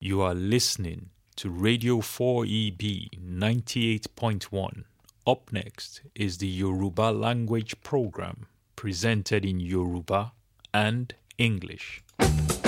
You are listening to Radio 4EB 98.1. Up next is the Yoruba language program presented in Yoruba and English.